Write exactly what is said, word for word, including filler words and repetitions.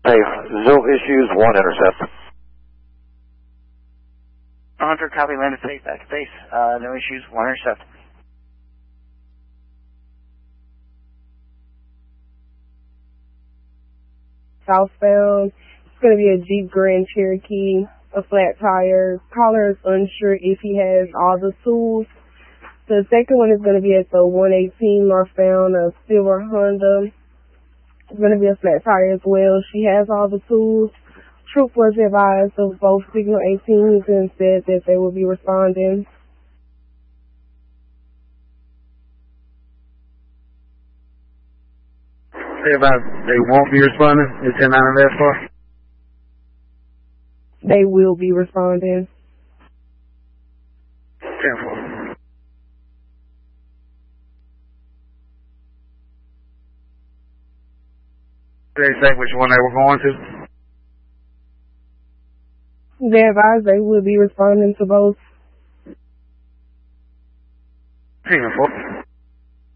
Hey, zero issues, one intercept. Hunter, copy, landed safe, back to base. Uh, no issues, one intercept. Southbound, it's going to be a Jeep Grand Cherokee, a flat tire. Caller is unsure if he has all the tools. The second one is going to be at the one eighteen northbound, a silver Honda. It's going to be a flat tire as well. She has all the tools. Troop was advised of both Signal eighteens and said that they will be responding. Say about they won't be responding? Is ten nine that far? They will be responding. ten four. Did they say which one they were going to? They advised they will be responding to both. ten four.